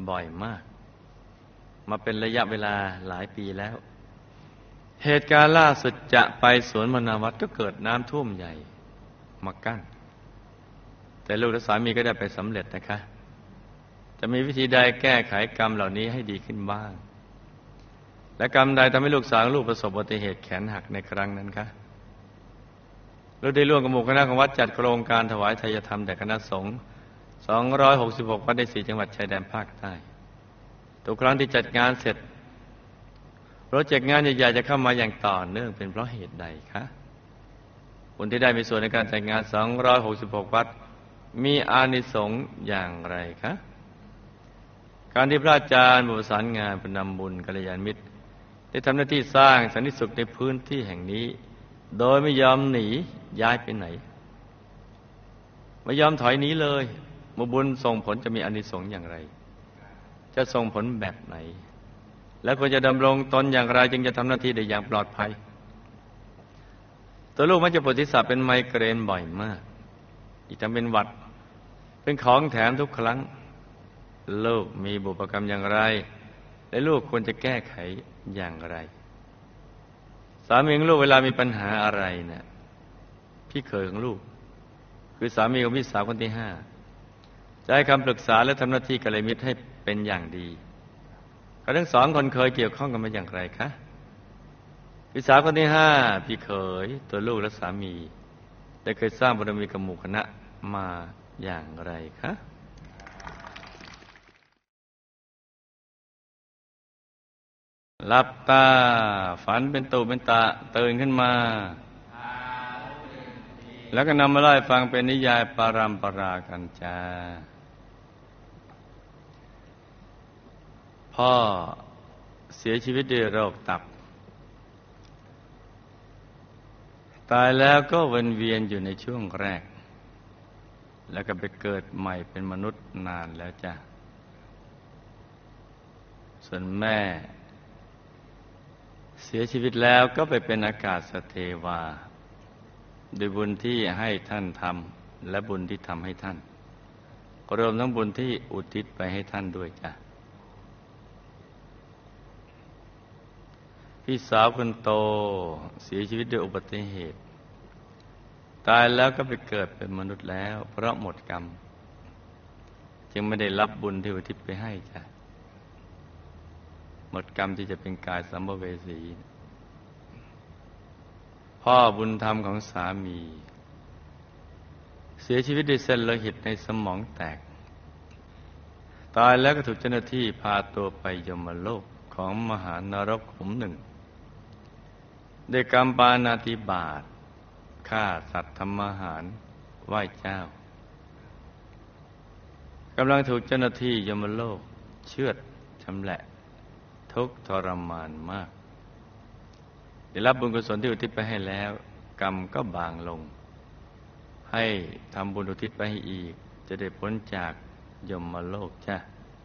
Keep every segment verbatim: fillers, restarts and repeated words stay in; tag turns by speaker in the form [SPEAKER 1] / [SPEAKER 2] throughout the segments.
[SPEAKER 1] บ่อยมากมาเป็นระยะเวลาหลายปีแล้วเหตุการณ์ล่าสุดจะไปสวนมนาวัดก็เกิดน้ำท่วมใหญ่มากั้นแต่ลูกและสามีก็ได้ไปสำเร็จนะคะจะมีวิธีใดแก้ไขกรรมเหล่านี้ให้ดีขึ้นบ้างและกรรมใดทำให้ลูกสาวลูกประสบอุบัติเหตุแขนหักในครั้งนั้นคะเราได้ร่วมกับหมู่คณะของวัดจัดโครงการถวายทายธรรมแด่คณะสงฆ์สองร้อยหกสิบหกวัดในสี่จังหวัดชายแดนภาคใต้ทุกครั้งที่จัดงานเสร็จโปรเจกต์งานใหญ่ๆจะเข้ามาอย่างต่อเนื่องเป็นเพราะเหตุใดคะบุญที่ได้มีส่วนในการจัดงานสองร้อยหกสิบหกวัดมีอานิสงส์อย่างไรคะการที่พระอาจารย์ผู้ประสานงานผู้นำบุญกัลยาณมิตรได้ทำหน้าที่สร้างสันติสุขในพื้นที่แห่งนี้โดยไม่ยอมหนีย้ายไปไหนไม่ยอมถอยหนีเลยเมื่อบุญส่งผลจะมีอานิสงส์อย่างไรจะส่งผลแบบไหนและควรจะดำรงตนอย่างไรจึงจะทำหน้าที่ได้อย่างปลอดภัยตัวลูกมักจะปวดศีรษะเป็นไมเกรนบ่อยมากอีกทั้งเป็นหวัดเป็นของแถมทุกครั้งลูกมีบุพกรรมอย่างไรและลูกควรจะแก้ไขอย่างไรสามีของลูกเวลามีปัญหาอะไรเนี่ยพี่เขยของลูกคือสามีของพี่สาวคนที่ห้าจะให้คำปรึกษาและทำหน้าที่กัลยาณมิตรให้เป็นอย่างดีเขาทั้งสองคนเคยเกี่ยวข้องกันมาอย่างไรคะพี่สาวคนที่ห้าพี่เขยตัวลูกและสามีได้เคยสร้างบารมีกับหมู่คณะมาอย่างไรคะหลับตาฝันเป็นตูเป็นตาตื่นขึ้นมาแล้วก็นำมาเล่าให้ฟังเป็นนิยายปารัมปรากันจ้าพ่อเสียชีวิตด้วยโรคตับตายแล้วก็วนเวียนอยู่ในช่วงแรกแล้วก็ไปเกิดใหม่เป็นมนุษย์นานแล้วจ้ะส่วนแม่เสียชีวิตแล้วก็ไปเป็นอากาศเทวาโดยบุญที่ให้ท่านทำและบุญที่ทำให้ท่านรวมทั้งบุญที่อุทิศไปให้ท่านด้วยจ้ะพี่สาวคนโตเสียชีวิตด้วยอุบัติเหตุตายแล้วก็ไปเกิดเป็นมนุษย์แล้วเพราะหมดกรรมจึงไม่ได้รับบุญที่อุทิศไปให้จ้ะหมดกรรมที่จะเป็นกายสัมภเวสีพ่อบุญธรรมของสามีเสียชีวิตด้วยเส้นโลหิตในสมองแตกตายแล้วก็ถูกเจ้าหน้าที่พาตัวไปยมโลกของมหานรกขุมหนึ่งได้กรรมปาณาติบาตฆ่าสัตว์ทำอาหารไหว้เจ้ากำลังถูกเจ้าหน้าที่ยมโลกเชือดชำแหละทุกข์ทรมานมากได้รับบุญกุศลที่อุทิศไปให้แล้วกรรมก็บางลงให้ทำบุญอุทิศไปให้อีกจะได้พ้นจากยมโลกจ้ะ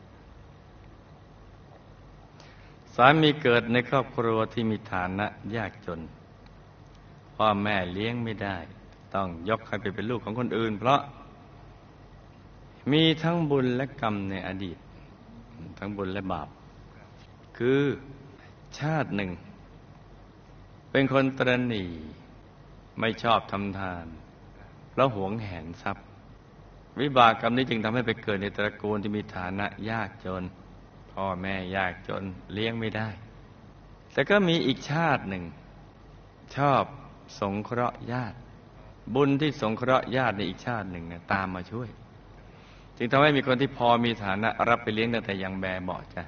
[SPEAKER 1] สามีเกิดในครอบครัวที่มีฐานะยากจนพ่อแม่เลี้ยงไม่ได้ต้องยกให้ไปเป็นลูกของคนอื่นเพราะมีทั้งบุญและกรรมในอดีตทั้งบุญและบาปคือชาติหนึ่งเป็นคนตระหนี่ไม่ชอบทำทานเพราะหวงแหนทรัพย์วิบากกรรมนี้จึงทำให้ไปเกิดในตระกูลที่มีฐานะยากจนพ่อแม่ยากจนเลี้ยงไม่ได้แต่ก็มีอีกชาติหนึ่งชอบสงเคราะห์ญาติบุญที่สงเคราะห์ญาติในอีกชาติหนึ่งเนี่ยตามมาช่วยจึงทำให้มีคนที่พอมีฐานะรับไปเลี้ยงตั้งแต่ยังแบเบาะจ้ะ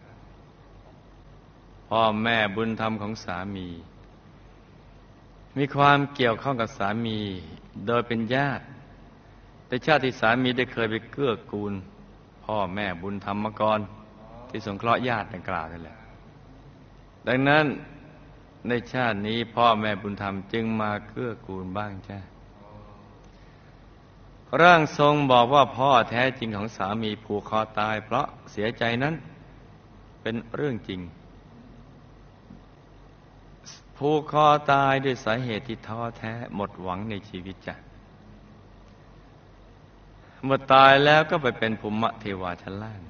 [SPEAKER 1] พ่อแม่บุญธรรมของสามีมีความเกี่ยวข้องกับสามีโดยเป็นญาติในชาติที่สามีได้เคยไปเกื้อกูลพ่อแม่บุญธรรมมาก่อนที่สงเคราะห์ญาติดังกล่าวนั่นแหละดังนั้นในชาตินี้พ่อแม่บุญธรรมจึงมาเกื้อกูลบ้างจ้ะร่างทรงบอกว่าพ่อแท้จริงของสามีผูกคอตายเพราะเสียใจนั้นเป็นเรื่องจริงผูกคอตายด้วยสาเหตุที่ท้อแท้หมดหวังในชีวิตจ้ะเมื่อตายแล้วก็ไปเป็นภูมิเทวาชั้นล่าง